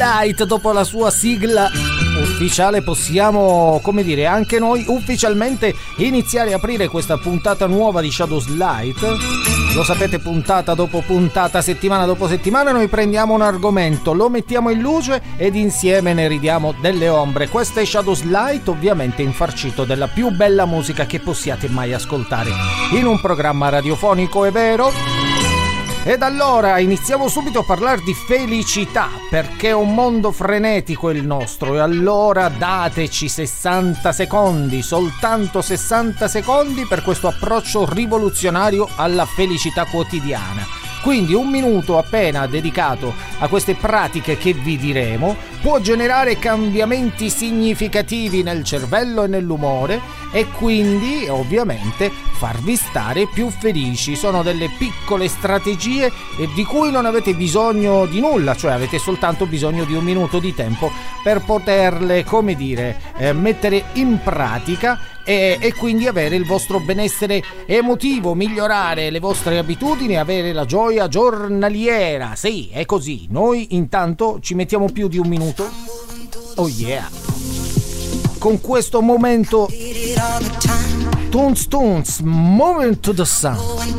Light, dopo la sua sigla ufficiale, possiamo, come dire, anche noi ufficialmente iniziare a aprire questa puntata nuova di Shadows Light. Lo sapete, puntata dopo puntata, settimana dopo settimana, noi prendiamo un argomento, lo mettiamo in luce ed insieme ne ridiamo delle ombre. Questo è Shadows Light, ovviamente infarcito della più bella musica che possiate mai ascoltare in un programma radiofonico, è vero? Ed allora iniziamo subito a parlare di felicità, perché è un mondo frenetico il nostro, e allora dateci 60 secondi, soltanto 60 secondi per questo approccio rivoluzionario alla felicità quotidiana. Quindi un minuto appena dedicato a queste pratiche che vi diremo può generare cambiamenti significativi nel cervello e nell'umore e quindi ovviamente farvi stare più felici. Sono delle piccole strategie di cui non avete bisogno di nulla, cioè avete soltanto bisogno di un minuto di tempo per poterle, come dire, mettere in pratica e quindi avere il vostro benessere emotivo, migliorare le vostre abitudini, avere la gioia giornaliera. Sì, è così. Noi intanto ci mettiamo più di un minuto. Oh yeah! Con questo momento Toons, Moving to the Sun.